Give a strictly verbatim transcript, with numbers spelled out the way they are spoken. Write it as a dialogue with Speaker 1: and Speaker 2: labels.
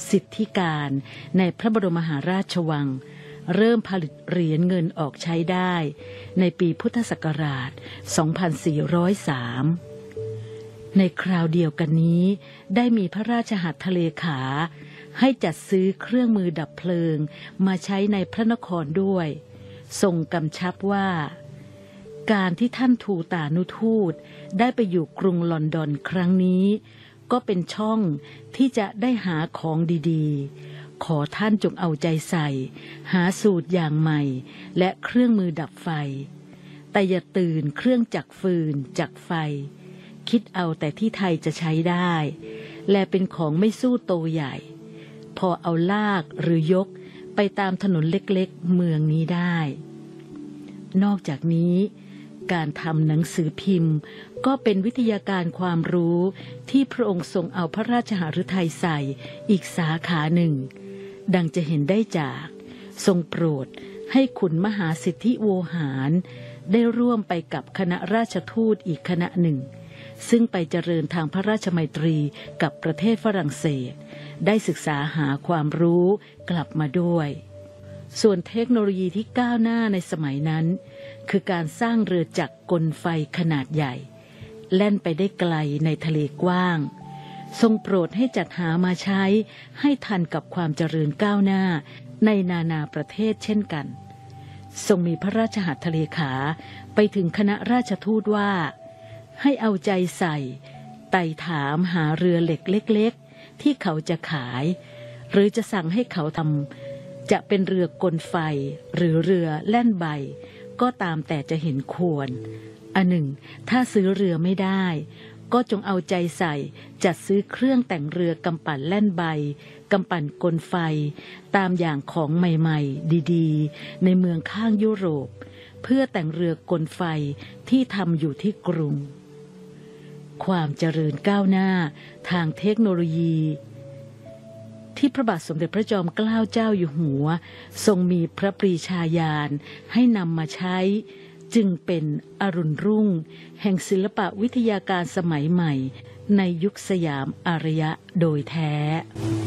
Speaker 1: สิทธิการในพระบรมมหาราชวังเริ่มผลิตเหรียญเงินออกใช้ได้ในปีพุทธศักราช สองพันสี่ร้อยสาม ในคราวเดียวกันนี้ได้มีพระราชหัตถเลขาให้จัดซื้อเครื่องมือดับเพลิงมาใช้ในพระนครด้วยทรงกำชับว่าการที่ท่านทูตานุทูตได้ไปอยู่กรุงลอนดอนครั้งนี้ก็เป็นช่องที่จะได้หาของดีๆขอท่านจงเอาใจใส่หาสูตรอย่างใหม่และเครื่องมือดับไฟแต่อย่าตื่นเครื่องจักรฟืนจักรไฟคิดเอาแต่ที่ไทยจะใช้ได้และเป็นของไม่สู้โตใหญ่พอเอาลากหรือยกไปตามถนนเล็กๆเมืองนี้ได้นอกจากนี้การทำหนังสือพิมพ์ก็เป็นวิทยาการความรู้ที่พระองค์ทรงเอาพระราชหฤทัยใส่อีกสาขาหนึ่งดังจะเห็นได้จากทรงโปรดให้ขุนมหาสิทธิโวหารได้ร่วมไปกับคณะราชทูตอีกคณะหนึ่งซึ่งไปเจริญทางพระราชมัยตรีกับประเทศฝรั่งเศสได้ศึกษาหาความรู้กลับมาด้วยส่วนเทคโนโลยีที่ก้าวหน้าในสมัยนั้นคือการสร้างเรือจักรกลไฟขนาดใหญ่แล่นไปได้ไกลในทะเลกว้างทรงโปรดให้จัดหามาใช้ให้ทันกับความเจริญก้าวหน้าในนานาประเทศเช่นกันทรงมีพระราชหัตถเลขาไปถึงคณะราชทูตว่าให้เอาใจใส่ไต่ถามหาเรือเหล็กเล็กๆที่เขาจะขายหรือจะสั่งให้เขาทำจะเป็นเรือกลไฟหรือเรือแล่นใบก็ตามแต่จะเห็นควรอันหนึ่งถ้าซื้อเรือไม่ได้ก็จงเอาใจใส่จัดซื้อเครื่องแต่งเรือกำปั่นแล่นใบกำปั่นกลไฟตามอย่างของใหม่ๆดีๆในเมืองข้างยุโรปเพื่อแต่งเรือกลไฟที่ทำอยู่ที่กรุงความเจริญก้าวหน้าทางเทคโนโลยีที่พระบาทสมเด็จพระจอมเกล้าเจ้าอยู่หัวทรงมีพระปรีชาญาณให้นำมาใช้จึงเป็นอรุณรุ่งแห่งศิลปวิทยาการสมัยใหม่ในยุคสยามอารยะโดยแท้